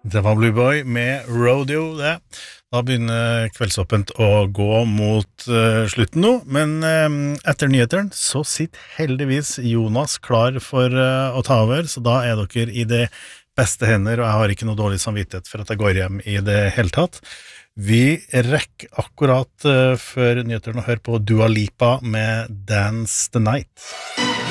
Det var Blue Boy med Rodeo, det. Da begynner kveldsåpent å gå mot slutten nå, men etter nyheteren så sitter heldigvis Jonas klar for å ta over, så da er dere i det beste hender, og jeg har ikke noe dårlig samvittighet for at jeg går hjem i det hele tatt. Vi rekker akkurat før nyheteren å høre på Dua Lipa med Dance the Night.